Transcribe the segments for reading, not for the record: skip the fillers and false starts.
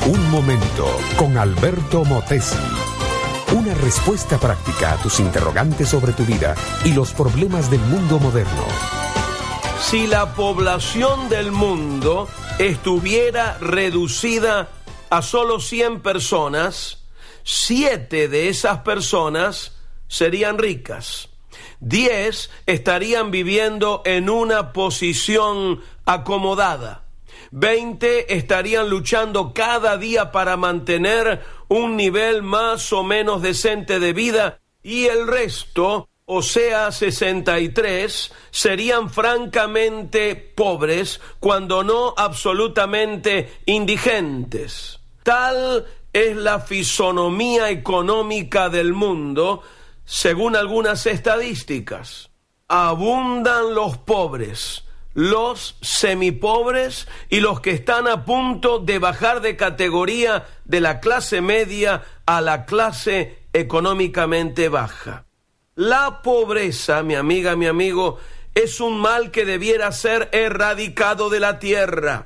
Un momento con Alberto Motesi. Una respuesta práctica a tus interrogantes sobre tu vida y los problemas del mundo moderno. Si la población del mundo estuviera reducida a solo 100 personas, 7 de esas personas serían ricas. 10 estarían viviendo en una posición acomodada. 20 estarían luchando cada día para mantener un nivel más o menos decente de vida, y el resto, o sea 63, serían francamente pobres, cuando no absolutamente indigentes. Tal es la fisonomía económica del mundo, según algunas estadísticas. Abundan los pobres, los semipobres y los que están a punto de bajar de categoría de la clase media a la clase económicamente baja. La pobreza, mi amiga, mi amigo, es un mal que debiera ser erradicado de la tierra.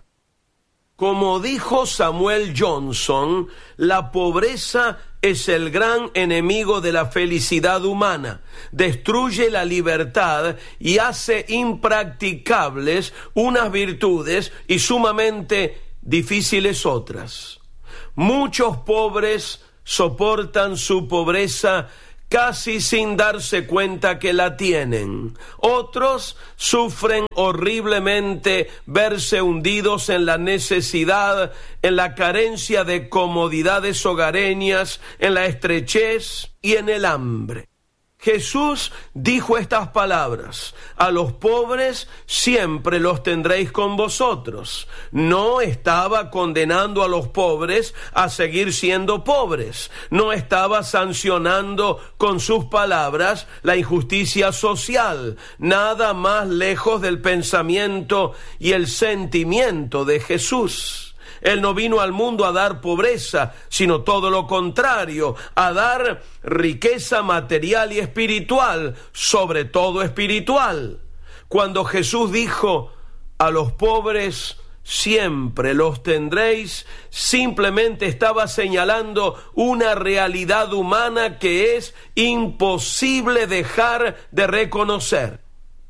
Como dijo Samuel Johnson, la pobreza es el gran enemigo de la felicidad humana. Destruye la libertad y hace impracticables unas virtudes y sumamente difíciles otras. Muchos pobres soportan su pobreza casi sin darse cuenta que la tienen. Otros sufren horriblemente verse hundidos en la necesidad, en la carencia de comodidades hogareñas, en la estrechez y en el hambre. Jesús dijo estas palabras: a los pobres siempre los tendréis con vosotros. No estaba condenando a los pobres a seguir siendo pobres. No estaba sancionando con sus palabras la injusticia social. Nada más lejos del pensamiento y el sentimiento de Jesús. Él no vino al mundo a dar pobreza, sino todo lo contrario, a dar riqueza material y espiritual, sobre todo espiritual. Cuando Jesús dijo: a los pobres siempre los tendréis, simplemente estaba señalando una realidad humana que es imposible dejar de reconocer.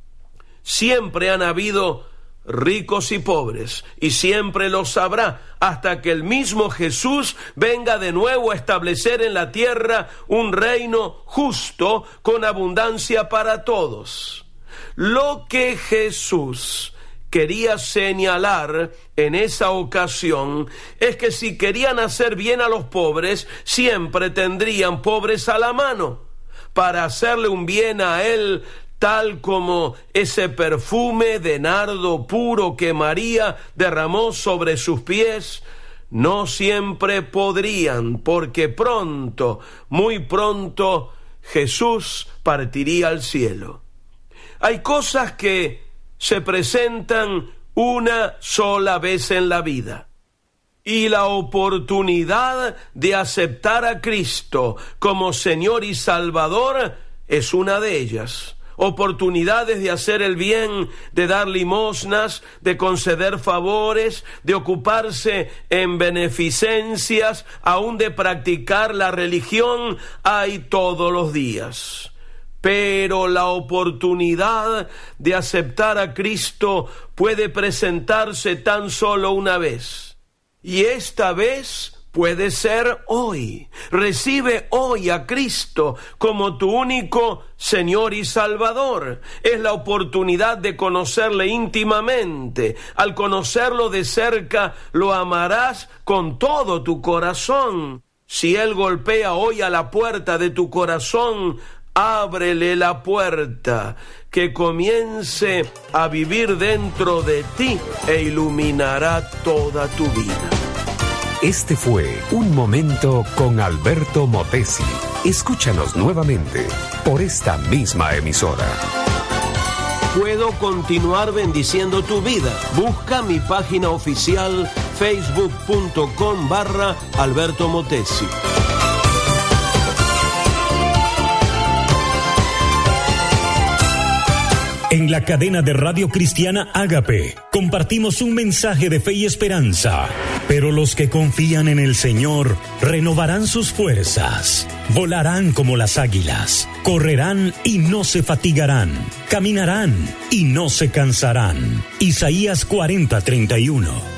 Siempre han habido ricos y pobres, y siempre los habrá, hasta que el mismo Jesús venga de nuevo a establecer en la tierra un reino justo con abundancia para todos. Lo que Jesús quería señalar en esa ocasión es que si querían hacer bien a los pobres, siempre tendrían pobres a la mano para hacerle un bien a él, tal como ese perfume de nardo puro que María derramó sobre sus pies. No siempre podrían, porque pronto, muy pronto, Jesús partiría al cielo. Hay cosas que se presentan una sola vez en la vida, y la oportunidad de aceptar a Cristo como Señor y Salvador es una de ellas. Oportunidades de hacer el bien, de dar limosnas, de conceder favores, de ocuparse en beneficencias, aún de practicar la religión, hay todos los días. Pero la oportunidad de aceptar a Cristo puede presentarse tan solo una vez. Y esta vez puede ser hoy. Recibe hoy a Cristo como tu único Señor y Salvador. Es la oportunidad de conocerle íntimamente. Al conocerlo de cerca, lo amarás con todo tu corazón. Si Él golpea hoy a la puerta de tu corazón, ábrele la puerta, que comience a vivir dentro de ti e iluminará toda tu vida. Este fue Un Momento con Alberto Motesi. Escúchanos nuevamente por esta misma emisora. Puedo continuar bendiciendo tu vida. Busca mi página oficial facebook.com/Alberto Motesi. En la cadena de Radio Cristiana Ágape compartimos un mensaje de fe y esperanza. Pero los que confían en el Señor renovarán sus fuerzas, volarán como las águilas, correrán y no se fatigarán, caminarán y no se cansarán. Isaías 40:31.